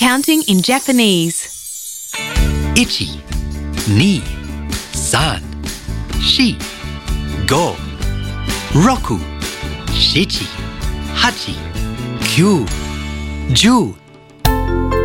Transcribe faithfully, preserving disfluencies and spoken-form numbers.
counting in Japanese. Ichi, ni, san, shi, go, roku, shichi, hachi, kyu, ju.